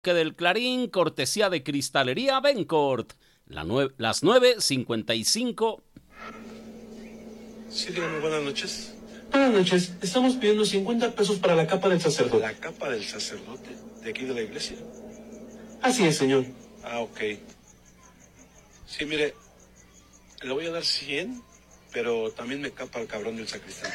Que del Clarín, cortesía de Cristalería Bencourt. Las 9:55. Sí, dígame, buenas noches. Buenas noches. Estamos pidiendo 50 pesos para la capa del sacerdote. ¿La capa del sacerdote? ¿De aquí de la iglesia? Así es, señor. Ah, ok. Sí, mire, le voy a dar 100, pero también me capa el cabrón del sacristán.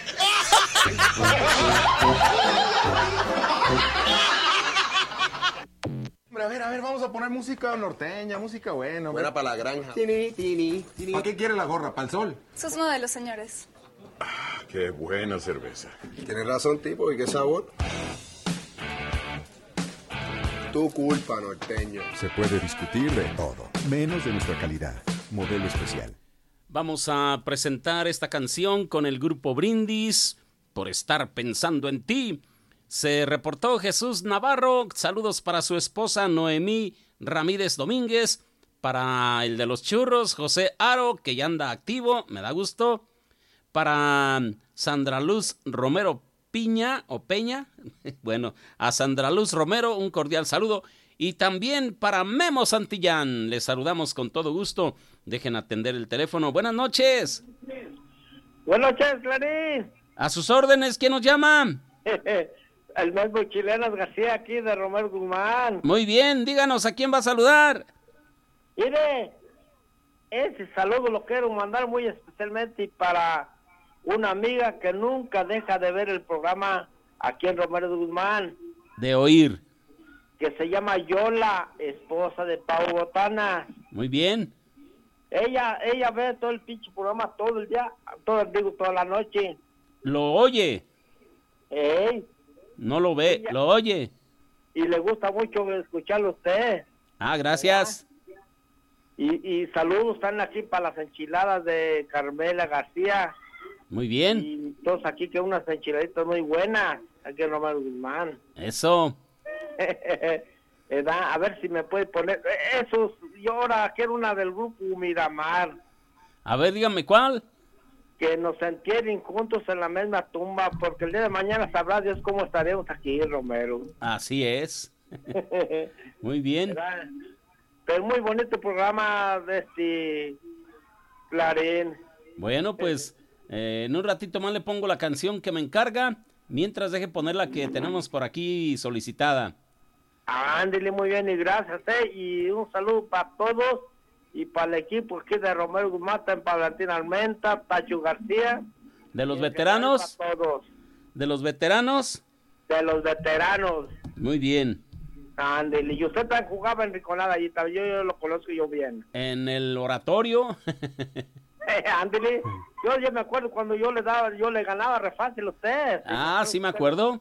A ver, vamos a poner música norteña, música buena. Buena para la granja. ¿Para qué quiere la gorra? ¿Para el sol? Sus modelos, señores. Qué buena cerveza. Tienes razón, tipo, ¿y qué sabor? Tu culpa, norteño. Se puede discutir de todo, menos de nuestra calidad. Modelo especial. Vamos a presentar esta canción con el grupo Brindis, Por estar pensando en ti. Se reportó Jesús Navarro, saludos para su esposa Noemí Ramírez Domínguez, para el de los churros, José Aro, que ya anda activo, me da gusto, para Sandra Luz Romero Peña, bueno, a Sandra Luz Romero un cordial saludo, y también para Memo Santillán, les saludamos con todo gusto, dejen atender el teléfono. Buenas noches. Buenas noches, Clarín. A sus órdenes, ¿quién nos llama? El mismo Chilenas García, aquí de Romero Guzmán. Muy bien, díganos, ¿a quién va a saludar? Mire, ese saludo lo quiero mandar muy especialmente para una amiga que nunca deja de ver el programa aquí en Romero Guzmán. De oír. Que se llama Yola, esposa de Pau Botana. Muy bien. Ella ve todo el pinche programa todo el día, toda la noche. ¿Lo oye? No lo ve, ella, lo oye. Y le gusta mucho escucharlo a usted. Ah, gracias. Y saludos están aquí para las enchiladas de Carmela García. Muy bien. Y todos aquí que unas enchiladitas muy buenas, aquí en Romero Guzmán. Eso. A ver si me puede poner esos. Yo ahora quiero una del grupo Miramar. A ver, dígame cuál. Que nos entierren juntos en la misma tumba, porque el día de mañana sabrá Dios cómo estaremos aquí, Romero. Así es. Muy bien. Pero muy bonito programa de Clarín. Bueno, pues en un ratito más le pongo la canción que me encarga, mientras deje poner la que tenemos por aquí solicitada. Ándale, muy bien, y gracias, y un saludo para todos. Y para el equipo aquí de Romero Guzmán, para Valentín Almenta, Tacho García. ¿De los veteranos? Todos. ¿De los veteranos? De los veteranos. Muy bien. Ándale, y usted también jugaba en Riconada, y yo lo conozco yo bien. ¿En el oratorio? Ándale, yo me acuerdo cuando yo le ganaba re fácil a usted. Ah, sí me acuerdo.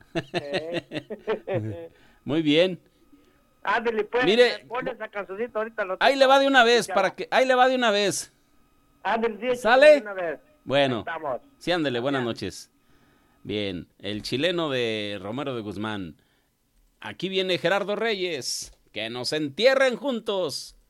Muy bien. Ándale, pues, mire, pone esa cancioncita ahorita. Ahí le va de una vez, ahí le va de una vez. Ándale, ¿sale? De una vez. Bueno, sí, ándale, buenas noches. Bien, el chileno de Romero de Guzmán. Aquí viene Gerardo Reyes, que nos entierren juntos.